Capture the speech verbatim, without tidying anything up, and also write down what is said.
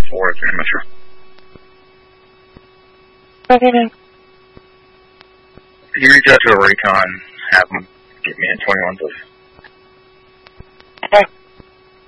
four, three Metro. Okay, man. Can you reach out to a recon, have them get me in twenty-one, please?